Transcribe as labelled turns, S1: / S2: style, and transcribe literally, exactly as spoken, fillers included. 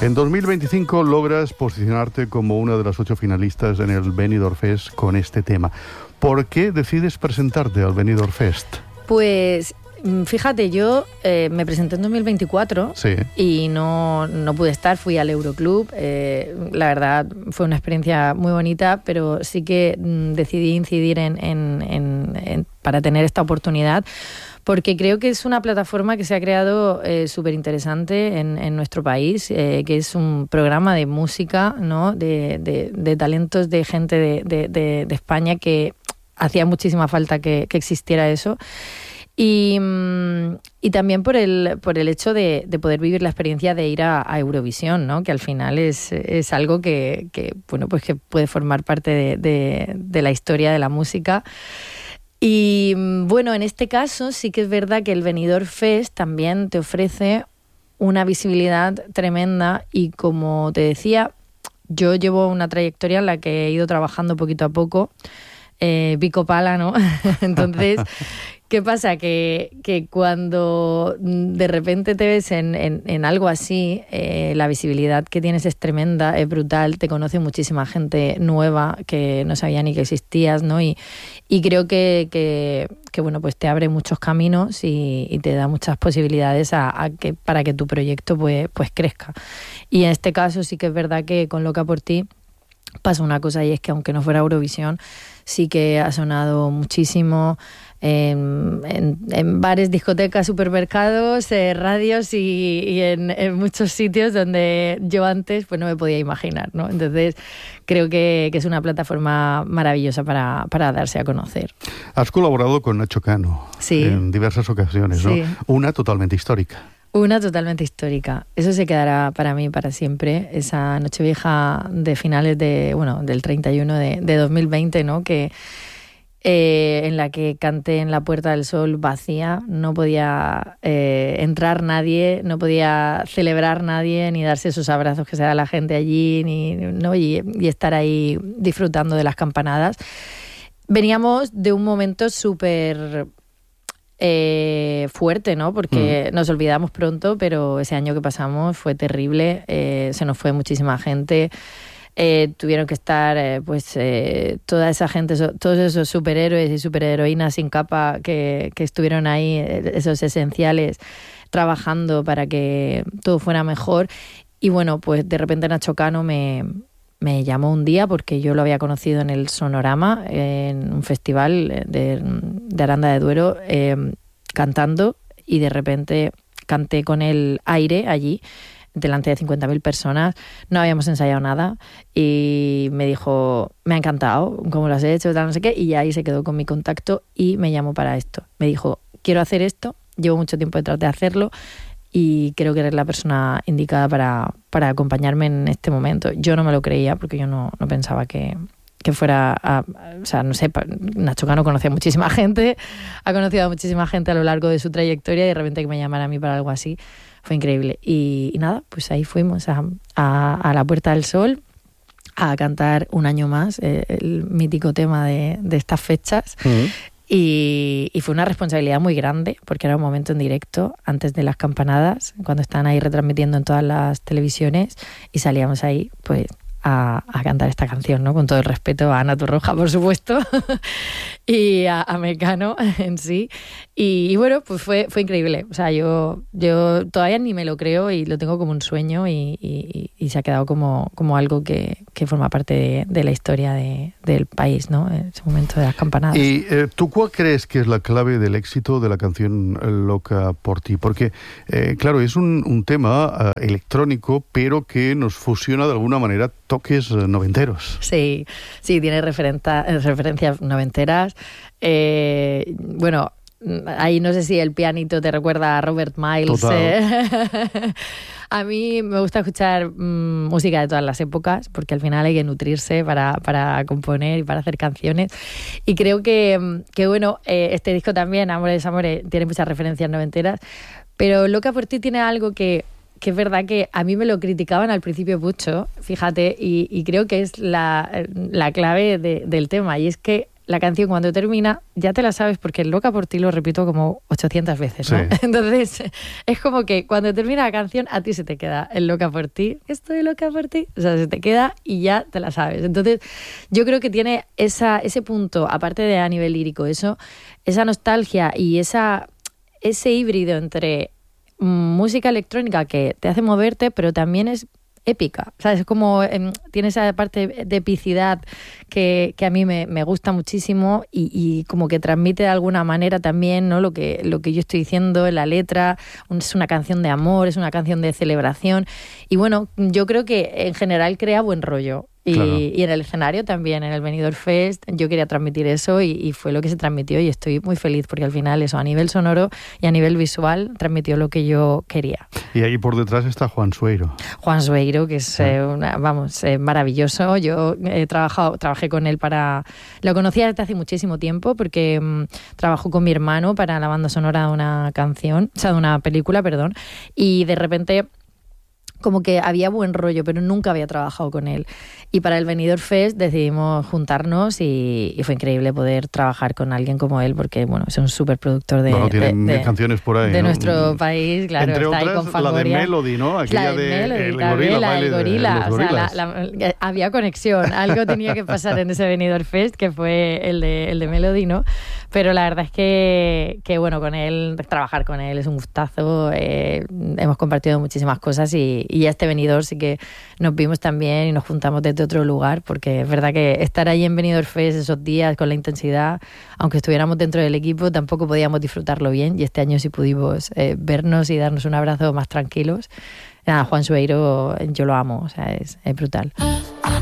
S1: En dos mil veinticinco logras posicionarte como una de las ocho finalistas en el Benidorm Fest con este tema. ¿Por qué decides presentarte al Benidorm Fest?
S2: Pues fíjate, yo eh, me presenté en dos mil veinticuatro
S1: Sí.
S2: y no, no pude estar, fui al Euroclub. Eh, la verdad fue una experiencia muy bonita, pero sí que mm, decidí incidir en, en, en, en, para tener esta oportunidad, porque creo que es una plataforma que se ha creado eh, súper interesante en, en nuestro país, eh, que es un programa de música, ¿no? de, de, de talentos de gente de, de, de, de España, que hacía muchísima falta que, que existiera eso. Y, y también por el, por el hecho de, de poder vivir la experiencia de ir a, a Eurovisión, ¿no? Que al final es, es algo que, que, bueno, pues que puede formar parte de, de, de la historia de la música. Y bueno, en este caso sí que es verdad que el Benidorm Fest también te ofrece una visibilidad tremenda y, como te decía, yo llevo una trayectoria en la que he ido trabajando poquito a poco, eh, pico pala, ¿no? Entonces, ¿qué pasa? Que, que cuando de repente te ves en, en, en algo así, eh, la visibilidad que tienes es tremenda, es brutal, te conoce muchísima gente nueva que no sabía ni que existías, ¿no? Y, y creo que, que, que bueno, pues te abre muchos caminos y, y te da muchas posibilidades a, a que, para que tu proyecto pues, pues crezca. Y en este caso sí que es verdad que con Loca por ti pasa una cosa, y es que aunque no fuera Eurovisión, sí que ha sonado muchísimo en, en, en bares, discotecas, supermercados, eh, radios y, y en, en muchos sitios donde yo antes pues no me podía imaginar, ¿no? Entonces creo que, que es una plataforma maravillosa para, para darse a conocer.
S1: Has colaborado con Nacho Cano,
S2: sí,
S1: en diversas ocasiones, ¿no?
S2: Sí.
S1: Una totalmente histórica.
S2: Una totalmente histórica. Eso se quedará para mí para siempre. Esa Nochevieja de finales de, bueno, del treinta y uno de, de dos mil veinte, ¿no? Que eh, en la que canté en la Puerta del Sol vacía, no podía eh, entrar nadie, no podía celebrar nadie, ni darse esos abrazos que se da la gente allí, ni, ¿no? y, y estar ahí disfrutando de las campanadas. Veníamos de un momento súper Eh, fuerte, ¿no? Porque mm. nos olvidamos pronto, pero ese año que pasamos fue terrible, eh, se nos fue muchísima gente, eh, tuvieron que estar eh, pues eh, toda esa gente, so, todos esos superhéroes y superheroínas sin capa que, que estuvieron ahí, esos esenciales, trabajando para que todo fuera mejor. Y bueno, pues de repente Nacho Cano me... me llamó un día porque yo lo había conocido en el Sonorama, en un festival de, de Aranda de Duero, eh, cantando, y de repente canté con el aire allí, delante de cincuenta mil personas. No habíamos ensayado nada y me dijo, me ha encantado, ¿cómo lo has hecho? Tal, no sé qué, y ahí se quedó con mi contacto y me llamó para esto. Me dijo, quiero hacer esto, llevo mucho tiempo detrás de hacerlo, y creo que eres la persona indicada para, para acompañarme en este momento. Yo no me lo creía porque yo no, no pensaba que, que fuera a, o sea, no sé, Nacho Cano conocía a muchísima gente, ha conocido a muchísima gente a lo largo de su trayectoria, y de repente que me llamara a mí para algo así fue increíble. Y, y nada, pues ahí fuimos a, a, a la Puerta del Sol a cantar un año más eh, el mítico tema de, de estas fechas. Uh-huh. Y, y fue una responsabilidad muy grande porque era un momento en directo antes de las campanadas, cuando estaban ahí retransmitiendo en todas las televisiones, y salíamos ahí pues a, a cantar esta canción, ¿no? Con todo el respeto a Ana Torroja, por supuesto, y a, a Mecano en sí. Y, y bueno, pues fue, fue increíble. O sea, yo, yo todavía ni me lo creo y lo tengo como un sueño, y, y, y se ha quedado como, como algo que, que forma parte de, de la historia de, del país, ¿no? En ese momento de las campanadas.
S1: ¿Y eh, tú cuál crees que es la clave del éxito de la canción Loca por ti? Porque, eh, claro, es un, un tema uh, electrónico, pero que nos fusiona de alguna manera toques uh, noventeros.
S2: Sí, sí, tiene referencias noventeras. Eh, bueno, ahí no sé si el pianito te recuerda a Robert Miles. Eh. A mí me gusta escuchar mmm, música de todas las épocas, porque al final hay que nutrirse para, para componer y para hacer canciones. Y creo que, que bueno, eh, este disco también, Amores, Amores, tiene muchas referencias noventeras, pero Loca por ti tiene algo que, que es verdad que a mí me lo criticaban al principio mucho, fíjate, y, y creo que es la, la clave de, del tema, y es que la canción cuando termina ya te la sabes porque el Loca por ti lo repito como ochocientas veces, ¿no? Sí. Entonces es como que cuando termina la canción a ti se te queda el Loca por ti, estoy loca por ti, o sea, se te queda y ya te la sabes. Entonces yo creo que tiene esa, ese punto, aparte de a nivel lírico, eso, esa nostalgia y esa, ese híbrido entre música electrónica que te hace moverte, pero también es épica, ¿sabes? Es como eh, tiene esa parte de epicidad que, que a mí me, me gusta muchísimo y, y como que transmite de alguna manera también, ¿no? lo que, lo que yo estoy diciendo en la letra. Es una canción de amor, es una canción de celebración y bueno, yo creo que en general crea buen rollo. Y, claro. y en el escenario también, en el Benidorm Fest, yo quería transmitir eso y, y fue lo que se transmitió y estoy muy feliz porque al final eso, a nivel sonoro y a nivel visual, transmitió lo que yo quería.
S1: Y ahí por detrás está Juan Sueiro.
S2: Juan Sueiro, que es, sí. eh, una, vamos, eh, maravilloso. Yo he trabajado, trabajé con él para... Lo conocía desde hace muchísimo tiempo porque um, trabajó con mi hermano para la banda sonora de una canción, o sea, de una película, perdón, y de repente... como que había buen rollo, pero nunca había trabajado con él. Y para el Benidorm Fest decidimos juntarnos y, y fue increíble poder trabajar con alguien como él, porque bueno, es un súper productor de,
S1: bueno, tienen
S2: de, de
S1: canciones por ahí,
S2: de
S1: ¿no?
S2: nuestro país, claro.
S1: Entre
S2: está
S1: otras,
S2: ahí con Fangoria.
S1: La de Melody, ¿no? Aquella
S2: la de,
S1: de
S2: Melody,
S1: el
S2: también,
S1: gorila,
S2: la del gorila.
S1: De, de
S2: o sea, la, la, había conexión, algo tenía que pasar en ese Benidorm Fest, que fue el de, el de Melody, ¿no? Pero la verdad es que, que, bueno, con él, trabajar con él es un gustazo. Eh, hemos compartido muchísimas cosas y, y este Benidorm sí que nos vimos también y nos juntamos desde otro lugar, porque es verdad que estar ahí en Benidorm Fest esos días con la intensidad, aunque estuviéramos dentro del equipo, tampoco podíamos disfrutarlo bien y este año sí pudimos eh, vernos y darnos un abrazo más tranquilos. Nada, Juan Sueiro, yo lo amo, o sea, es, es brutal.